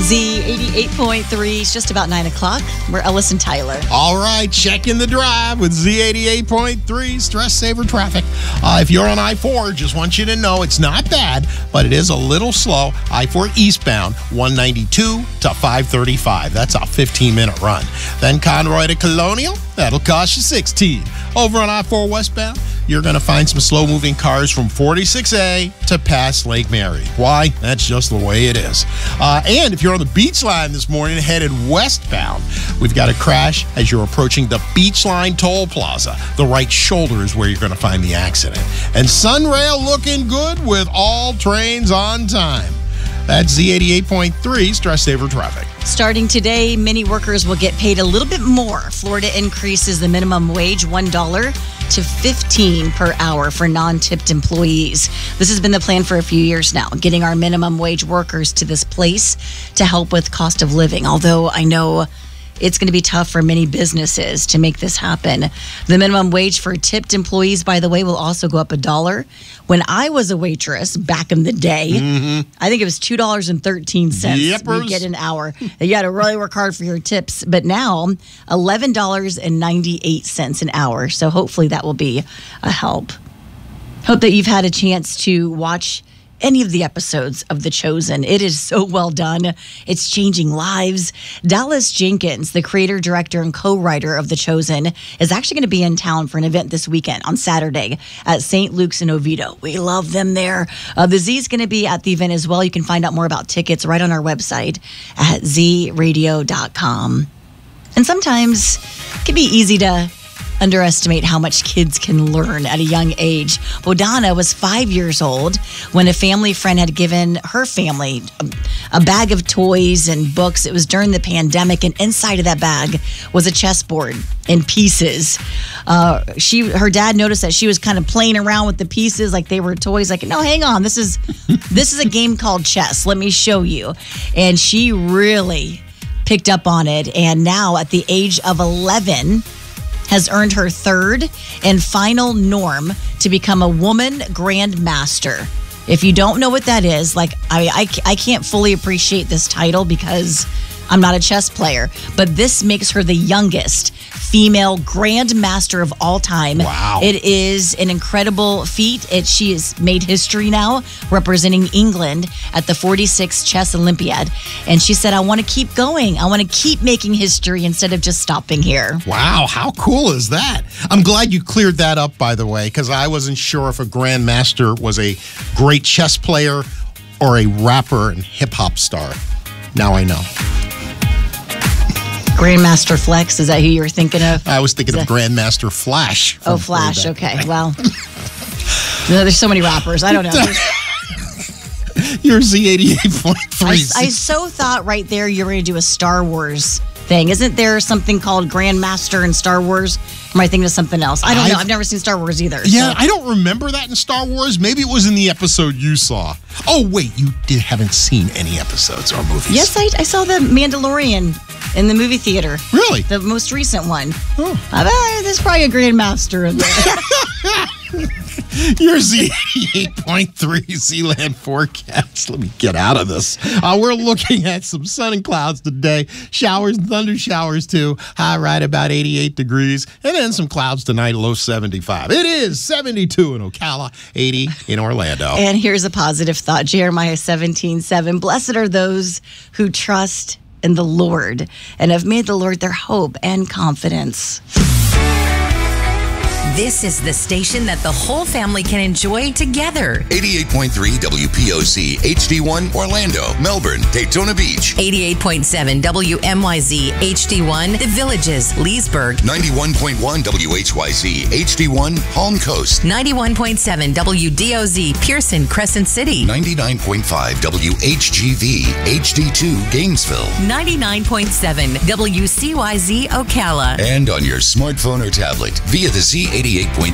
Z88.3 is just about 9 o'clock. We're Ellis and Tyler. All right, checking the drive with Z88.3 Stress Saver Traffic. If you're on I-4, just want you to know it's not bad, but it is a little slow. I-4 eastbound, 192 to 535. That's a 15-minute run. Then Conroy to Colonial, that'll cost you 16. Over on I-4 westbound, you're going to find some slow-moving cars from 46A to past Lake Mary. Why? That's just the way it is. And if you're on the Beach Line this morning headed westbound, we've got a crash as you're approaching the Beach Line Toll Plaza. The right shoulder is where you're going to find the accident. And Sunrail looking good with all trains on time. That's Z88.3 Stress Saver Traffic. Starting today, many workers will get paid a little bit more. Florida increases the minimum wage $1 to $15 per hour for non-tipped employees. This has been the plan for a few years now, getting our minimum wage workers to this place to help with cost of living. Although I know it's going to be tough for many businesses to make this happen. The minimum wage for tipped employees, by the way, will also go up $1. When I was a waitress back in the day, I think it was $2.13 you get an hour. You had to really work hard for your tips. But now, $11.98 an hour. So hopefully that will be a help. Hope that you've had a chance to watch any of the episodes of The Chosen. It is so well done. It's changing lives. Dallas Jenkins, the creator, director, and co-writer of The Chosen, is actually going to be in town for an event this weekend on Saturday at St. Luke's in Oviedo. We love them there. The Z is going to be at the event as well. You can find out more about tickets right on our website at zradio.com. And sometimes it can be easy to underestimate how much kids can learn at a young age. Bodana was 5 years old when a family friend had given her family a bag of toys and books. It was during the pandemic, and inside of that bag was a chessboard in pieces. Her dad noticed that she was kind of playing around with the pieces like they were toys. Like, no, hang on, this is a game called chess. Let me show you. And she really picked up on it, and now at the age of 11, has earned her third and final norm to become a woman grandmaster. If you don't know what that is, like I can't fully appreciate this title because I'm not a chess player, but this makes her the youngest female grandmaster of all time. Wow. It is an incredible feat. She has made history now representing England at the 46th Chess Olympiad. And she said, I want to keep going. I want to keep making history instead of just stopping here. Wow, how cool is that? I'm glad you cleared that up, by the way, because I wasn't sure if a grandmaster was a great chess player or a rapper and hip-hop star. Now I know. Grandmaster Flex, is that who you were thinking of? I was thinking of Grandmaster Flash. Oh, Flash, okay. Well, there's so many rappers. I don't know. You're Z88.3. I so thought right there you were going to do a Star Wars thing. Isn't there something called Grandmaster in Star Wars? Or am I thinking of something else? I don't know. I've never seen Star Wars either. Yeah, so I don't remember that in Star Wars. Maybe it was in the episode you saw. Oh, wait, you haven't seen any episodes or movies. Yes, I saw The Mandalorian in the movie theater. Really? The most recent one. Oh. There's probably a Grandmaster in there. Your Z88.3 Zealand forecast. Let me get out of this. We're looking at some sun and clouds today. Showers and thunder showers too. High right about 88 degrees. And then some clouds tonight, low 75. It is 72 in Ocala, 80 in Orlando. And here's a positive thought. Jeremiah 17:7. Blessed are those who trust in the Lord and have made the Lord their hope and confidence. This is the station that the whole family can enjoy together. 88.3 WPOC, HD1, Orlando, Melbourne, Daytona Beach. 88.7 WMYZ, HD1, The Villages, Leesburg. 91.1 WHYZ, HD1, Palm Coast. 91.7 WDOZ, Pearson, Crescent City. 99.5 WHGV, HD2, Gainesville. 99.7 WCYZ, Ocala. And on your smartphone or tablet via the Z88.3